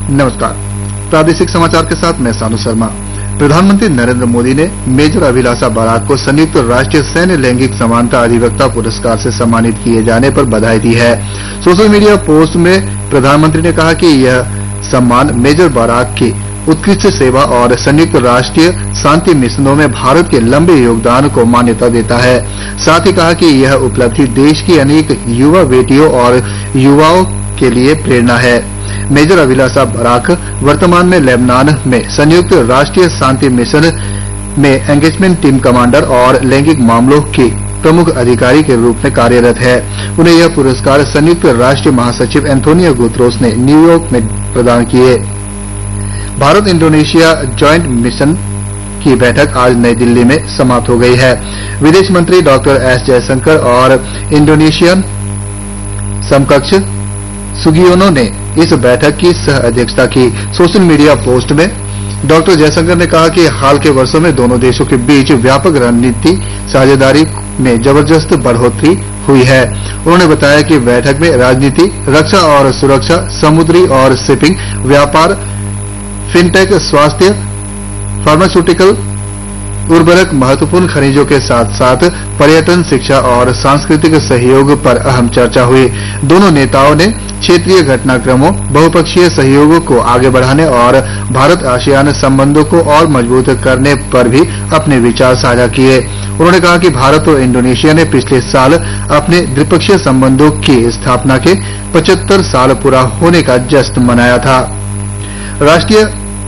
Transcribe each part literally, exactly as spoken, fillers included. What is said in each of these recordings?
नमस्कार, प्रादेशिक समाचार के साथ मैं सानू शर्मा। प्रधानमंत्री नरेंद्र मोदी ने मेजर अभिलाषा बराक को संयुक्त राष्ट्र सैन्य लैंगिक समानता अधिवक्ता पुरस्कार से सम्मानित किए जाने पर बधाई दी है। सोशल मीडिया पोस्ट में प्रधानमंत्री ने कहा कि यह सम्मान मेजर बराक की उत्कृष्ट सेवा और संयुक्त राष्ट्रीय शांति मिशनों में भारत के लंबे योगदान को मान्यता देता है। साथ ही कहा कि यह उपलब्धि देश की अनेक युवा बेटियों और युवाओं के लिए प्रेरणा है। मेजर अभिलाषा बराक वर्तमान में लेबनान में संयुक्त राष्ट्रीय शांति मिशन में एंगेजमेंट टीम कमांडर और लैंगिक मामलों की प्रमुख अधिकारी के रूप में कार्यरत है। उन्हें यह पुरस्कार संयुक्त राष्ट्र महासचिव एंटोनियो गुतरश ने न्यूयॉर्क में प्रदान किए। भारत इंडोनेशिया ज्वाइंट मिशन की बैठक आज नई दिल्ली में समाप्त हो गई है। विदेश मंत्री डॉक्टर एस जयशंकर और इंडोनेशियन समकक्ष सुगियोनो ने इस बैठक की सह अध्यक्षता की। सोशल मीडिया पोस्ट में डॉक्टर जयशंकर ने कहा कि हाल के वर्षों में दोनों देशों के बीच व्यापक रणनीति साझेदारी में जबरदस्त बढ़ोतरी हुई है। उन्होंने बताया कि बैठक में राजनीति, रक्षा और सुरक्षा, समुद्री और शिपिंग, व्यापार, फिनटेक, स्वास्थ्य, फार्मास्यूटिकल, उर्वरक, महत्वपूर्ण खनिजों के साथ साथ पर्यटन, शिक्षा और सांस्कृतिक सहयोग पर अहम चर्चा हुई। दोनों नेताओं ने क्षेत्रीय घटनाक्रमों, बहुपक्षीय सहयोग को आगे बढ़ाने और भारत आसियान संबंधों को और मजबूत करने पर भी अपने विचार साझा किए। उन्होंने कहा कि भारत और इंडोनेशिया ने पिछले साल अपने द्विपक्षीय संबंधों की स्थापना के पचहत्तर साल पूरा होने का जश्न मनाया था। राष्ट्रीय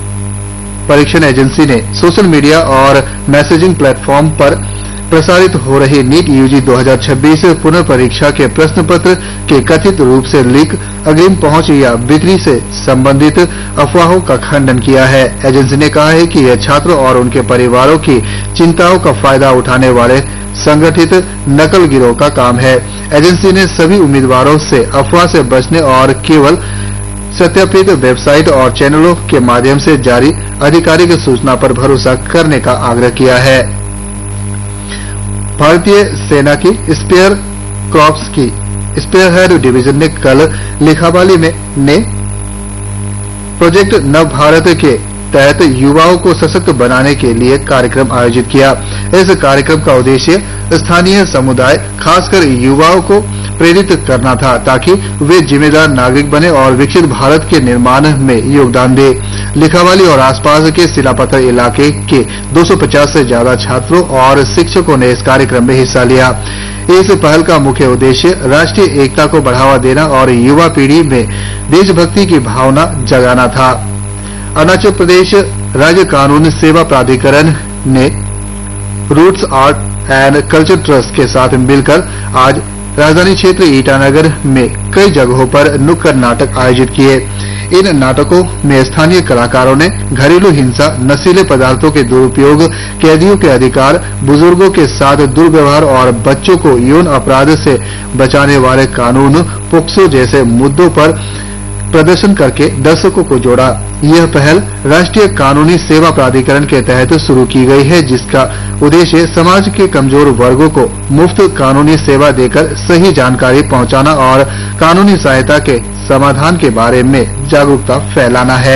परीक्षण एजेंसी ने सोशल मीडिया और मैसेजिंग प्लेटफॉर्म पर प्रसारित हो रही नीट यूजी दो हज़ार छब्बीस पुनर्परीक्षा के प्रश्न पत्र के कथित रूप से लीक, अग्रिम पहुंच या बिक्री से संबंधित अफवाहों का खंडन किया है। एजेंसी ने कहा है कि यह छात्रों और उनके परिवारों की चिंताओं का फायदा उठाने वाले संगठित नकल गिरोह का काम है। एजेंसी ने सभी उम्मीदवारों से अफवाह से बचने और केवल सत्यापित वेबसाइट और चैनलों के माध्यम से जारी आधिकारिक सूचना पर भरोसा करने का आग्रह किया है। भारतीय सेना की स्पेयर क्रॉप्स की स्पेयरहेड डिवीजन ने कल लिखाबाली में ने प्रोजेक्ट नव भारत के तहत युवाओं को सशक्त बनाने के लिए कार्यक्रम आयोजित किया। इस कार्यक्रम का उद्देश्य स्थानीय समुदाय, खासकर युवाओं को प्रेरित करना था ताकि वे जिम्मेदार नागरिक बने और विकसित भारत के निर्माण में योगदान दें। लिखावाली और आसपास के सिलापत्थर इलाके के दो सौ पचास से ज्यादा छात्रों और शिक्षकों ने इस कार्यक्रम में हिस्सा लिया। इस पहल का मुख्य उद्देश्य राष्ट्रीय एकता को बढ़ावा देना और युवा पीढ़ी में देशभक्ति की भावना जगाना था। अरुणाचल प्रदेश राज्य कानून सेवा प्राधिकरण ने roots art and culture trust के साथ मिलकर आज राजधानी क्षेत्र ईटानगर में कई जगहों पर नुक्कड़ नाटक आयोजित किए। इन नाटकों में स्थानीय कलाकारों ने घरेलू हिंसा, नशीले पदार्थों के दुरुपयोग, कैदियों के अधिकार, बुजुर्गों के साथ दुर्व्यवहार और बच्चों को यौन अपराध से बचाने वाले कानून पोक्सो जैसे मुद्दों पर प्रदर्शन करके दर्शकों को जोड़ा। यह पहल राष्ट्रीय कानूनी सेवा प्राधिकरण के तहत शुरू की गई है, जिसका उद्देश्य समाज के कमजोर वर्गों को मुफ्त कानूनी सेवा देकर सही जानकारी पहुंचाना और कानूनी सहायता के समाधान के बारे में जागरूकता फैलाना है।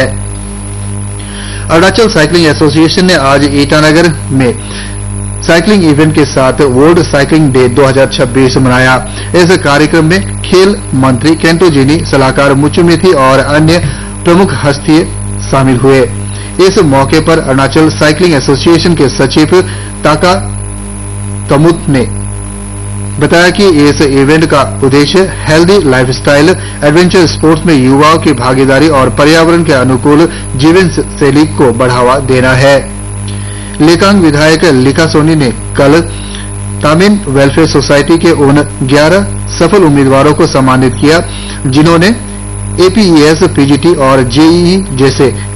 अरुणाचल साइकिलिंग एसोसिएशन ने आज ईटानगर में साइकिलिंग इवेंट के साथ वर्ल्ड साइकिलिंग डे दो हज़ार छब्बीस मनाया। इस कार्यक्रम में खेल मंत्री केंटो जिनी, सलाहकार मुचु मिथी और अन्य प्रमुख हस्तियां शामिल हुए। इस मौके पर अरुणाचल साइकिलिंग एसोसिएशन के सचिव ताका तमुत ने बताया कि इस इवेंट का उद्देश्य हेल्दी लाइफस्टाइल, एडवेंचर स्पोर्ट्स में युवाओं की भागीदारी और पर्यावरण के अनुकूल जीवन शैली को बढ़ावा देना है। लेकांग विधायक लिका सोनी ने कल तामिन वेलफेयर सोसाइटी के उन ग्यारह सफल उम्मीदवारों को सम्मानित किया जिन्होंने एपीईएस, पीजीटी और जेईई जैसे